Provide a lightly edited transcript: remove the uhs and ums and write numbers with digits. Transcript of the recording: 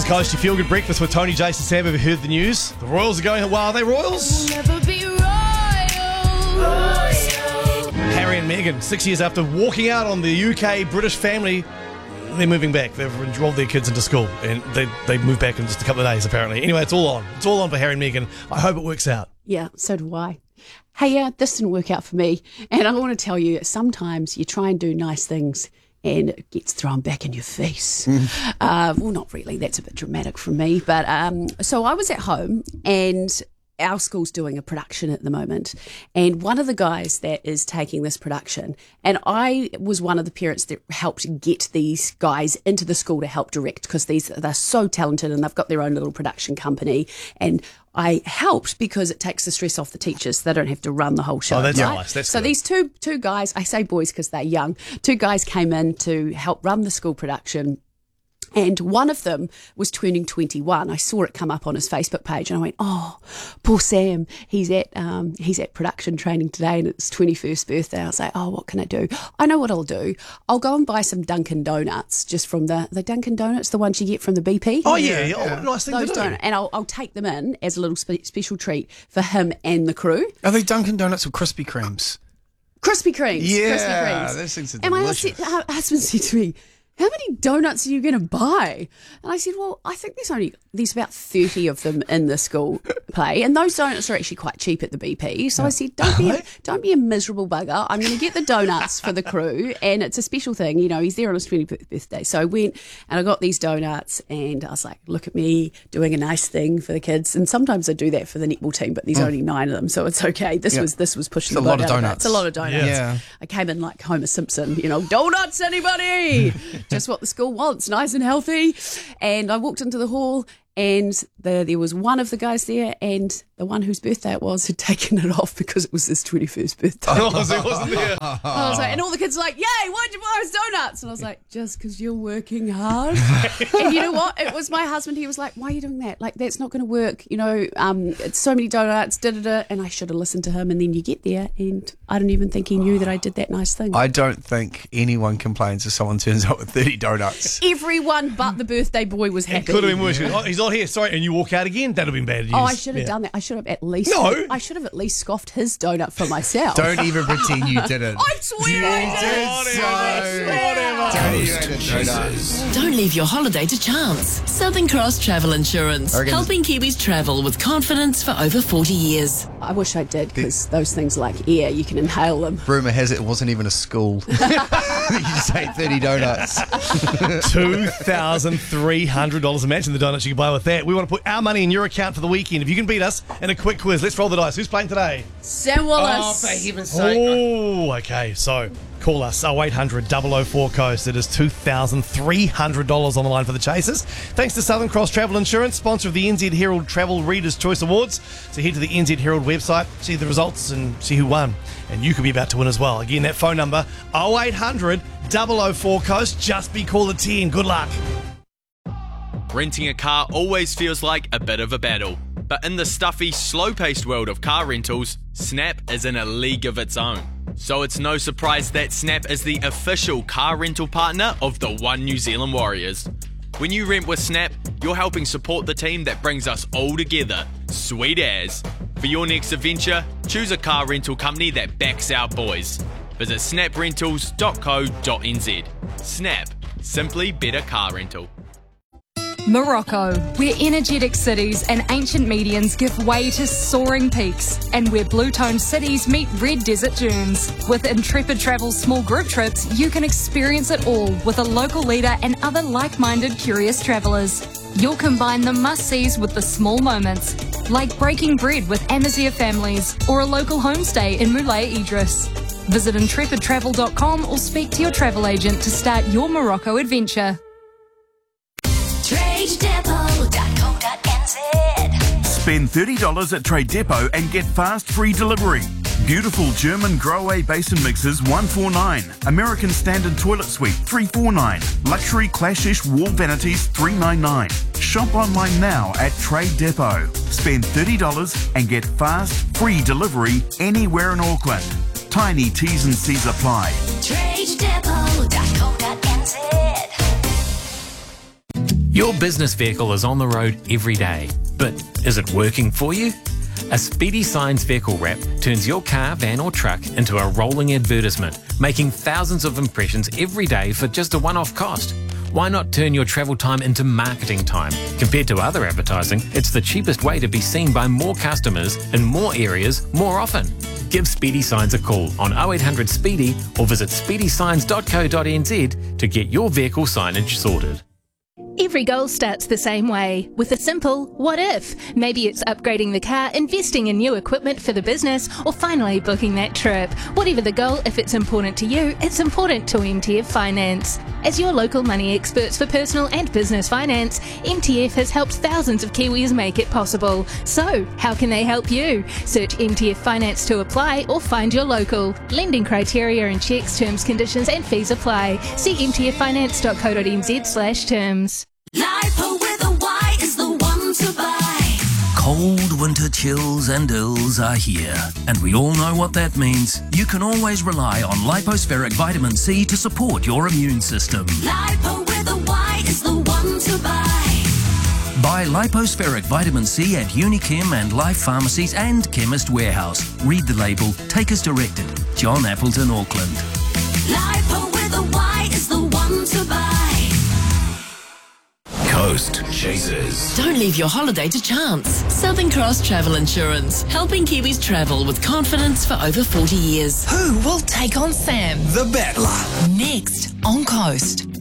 Coast, your feel-good breakfast with Tony, Jason, Sam. Have you heard the news? The Royals are going, well, are they Royals? Never be royals. Harry and Meghan, 6 years after walking out on the UK-British family, they're moving back. They've enrolled their kids into school, and they move back in just a couple of days, apparently. Anyway, it's all on. It's all on for Harry and Meghan. I hope it works out. Yeah, so do I. Hey, this didn't work out for me. And I want to tell you, sometimes you try and do nice things and it gets thrown back in your face. Well, not really. That's a bit dramatic from me. But so I was at home and our school's doing a production at the moment. And one of the guys that is taking this production, and I was one of the parents that helped get these guys into the school to help direct, because they're so talented and they've got their own little production company. And I helped because it takes the stress off the teachers. They don't have to run the whole show. Oh, that's right? nice. That's so good. These two guys, I say boys because they're young, two guys came in to help run the school production. And one of them was turning 21. I saw it come up on his Facebook page and I went, oh, poor Sam. He's at production training today and it's 21st birthday. I was like, oh, what can I do? I know what I'll do. I'll go and buy some Dunkin' Donuts, just from the Dunkin' Donuts, the ones you get from the BP. Oh, yeah. Oh, what a nice thing Those to do. donuts. And I'll take them in as a little special treat for him and the crew. Are they Dunkin' Donuts or Krispy Kremes? Krispy Kremes. Yeah, Krispy Kremes. those things are and my delicious. husband said to me, how many donuts are you going to buy? And I said, well, I think there's about 30 of them in the school play. And those donuts are actually quite cheap at the BP. So I said, don't be a miserable bugger. I'm going to get the donuts for the crew. And it's a special thing. You know, he's there on his 20th birthday. So I went and I got these donuts and I was like, look at me doing a nice thing for the kids. And sometimes I do that for the netball team, but there's only 9 of them. So it's okay. This was pushing the boat out of it. It's a lot of donuts. Yeah. I came in like Homer Simpson, donuts, anybody? Just what the school wants, nice and healthy. And I walked into the hall and there was one of the guys there, and the one whose birthday it was had taken it off because it was his 21st birthday. Oh, so he wasn't there. I was like, and all the kids were like, yay, why'd you buy us donuts? And I was like, just because you're working hard. And you know what? It was my husband. He was like, why are you doing that? Like, that's not going to work. It's so many donuts, and I should have listened to him. And then you get there, and I don't even think he knew that I did that nice thing. I don't think anyone complains if someone turns up with 30 donuts. Everyone but the birthday boy was happy. Could have been worse. Oh, he's not here. Sorry. And you walk out again? That would have been bad news. Oh, I should have done that. I should have at least. No. I should have at least scoffed his donut for myself. Don't even pretend you didn't. I swear I did. Don't leave your holiday to chance. Southern Cross Travel Insurance, helping Kiwis travel with confidence for over 40 years. I wish I did, because those things like air, you can inhale them. Rumour has it wasn't even a school. You just ate 30 donuts. $2,300. Imagine the donuts you can buy with that. We want to put our money in your account for the weekend. If you can beat us in a quick quiz, let's roll the dice. Who's playing today? Sam Wallace. Oh, for heaven's sake. Oh, okay. So call us 0800 004 Coast. It is $2,300 on the line for the Chasers. Thanks to Southern Cross Travel Insurance, sponsor of the NZ Herald Travel Readers' Choice Awards. So head to the NZ Herald website, see the results and see who won. And you could be about to win as well. Again, that phone number 0800 004 Coast. Just be caller 10. Good luck. Renting a car always feels like a bit of a battle. But in the stuffy, slow-paced world of car rentals, Snap is in a league of its own. So it's no surprise that Snap is the official car rental partner of the One New Zealand Warriors. When you rent with Snap, you're helping support the team that brings us all together. Sweet as. For your next adventure, choose a car rental company that backs our boys. Visit snaprentals.co.nz. Snap. Simply better car rental. Morocco, where energetic cities and ancient medians give way to soaring peaks, and where blue-toned cities meet red desert dunes. With Intrepid Travel's small group trips, you can experience it all with a local leader and other like-minded curious travellers. You'll combine the must-sees with the small moments, like breaking bread with Amazigh families or a local homestay in Moulay Idris. Visit intrepidtravel.com or speak to your travel agent to start your Morocco adventure. TradeDepot.co.nz. Spend $30 at Trade Depot and get fast free delivery. Beautiful German Grohe basin mixers $149. American Standard Toilet Suite $349. Luxury Clashish wall vanities $399. Shop online now at Trade Depot. Spend $30 and get fast free delivery anywhere in Auckland. Tiny T's and C's apply. TradeDepot.co.nz. Your business vehicle is on the road every day, but is it working for you? A Speedy Signs vehicle wrap turns your car, van or truck into a rolling advertisement, making thousands of impressions every day for just a one-off cost. Why not turn your travel time into marketing time? Compared to other advertising, it's the cheapest way to be seen by more customers in more areas more often. Give Speedy Signs a call on 0800 SPEEDY or visit speedysigns.co.nz to get your vehicle signage sorted. Every goal starts the same way, with a simple what if. Maybe it's upgrading the car, investing in new equipment for the business, or finally booking that trip. Whatever the goal, if it's important to you, it's important to MTF Finance. As your local money experts for personal and business finance, MTF has helped thousands of Kiwis make it possible. So, how can they help you? Search MTF Finance to apply or find your local. Lending criteria and checks, terms, conditions and fees apply. See mtffinance.co.nz/terms. Lipo with a Y is the one to buy. Cold winter chills and ills are here, and we all know what that means. You can always rely on Lipospheric Vitamin C to support your immune system. Lipo with a Y is the one to buy. Buy Lipospheric Vitamin C at Unichem and Life Pharmacies and Chemist Warehouse. Read the label, take as directed. John Appleton, Auckland. Lipo with a Y is the one to buy. Coast Chasers. Don't leave your holiday to chance. Southern Cross Travel Insurance, helping Kiwis travel with confidence for over 40 years. Who will take on Sam, the Battler? Next on Coast.